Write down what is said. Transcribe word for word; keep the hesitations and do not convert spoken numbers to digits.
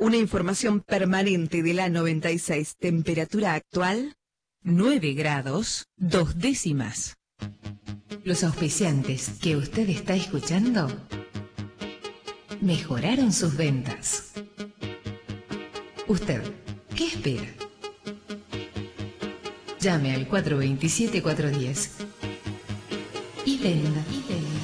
Una información permanente de la noventa y seis. Temperatura actual, nueve grados, dos décimas. Los auspiciantes que usted está escuchando mejoraron sus ventas. ¿Usted qué espera? Llame al cuatro dos siete, cuatro uno cero y venda.